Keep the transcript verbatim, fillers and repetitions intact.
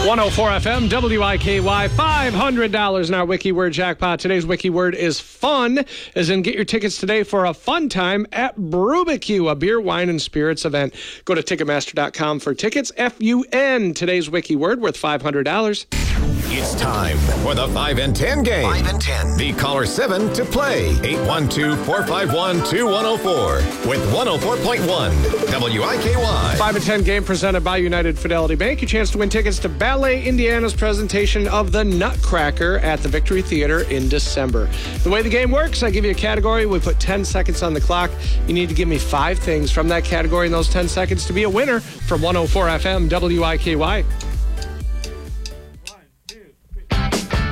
one oh four F M, W I K Y, five hundred dollars in our Wiki Word jackpot. Today's Wiki Word is fun, as in get your tickets today for a fun time at Brubecue, a beer, wine, and spirits event. Go to Ticketmaster dot com for tickets. F U N, today's Wiki Word worth five hundred dollars. It's time for the five and ten game. five and ten. The caller seven to play. eight one two, four five one, two one oh four with one oh four point one W I K Y. five and ten game presented by United Fidelity Bank. Your chance to win tickets to Ballet Indiana's presentation of the Nutcracker at the Victory Theater in December. The way the game works, I give you a category. We put ten seconds on the clock. You need to give me five things from that category in those ten seconds to be a winner from one oh four F M W I K Y.